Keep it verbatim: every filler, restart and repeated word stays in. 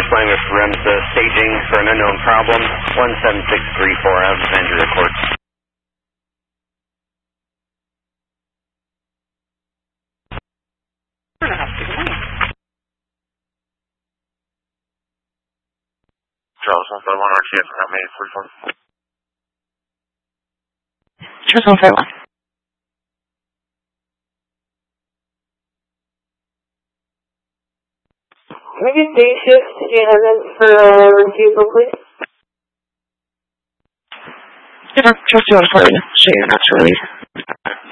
first line with REMSA staging for an unknown problem. one seven six three four, I have the vendor report. Charles one five one R T F, how many forty-four? Charles one five one. Can I get day shift and for uh, refusal, please? Yeah, Charles two one four, show you not to release.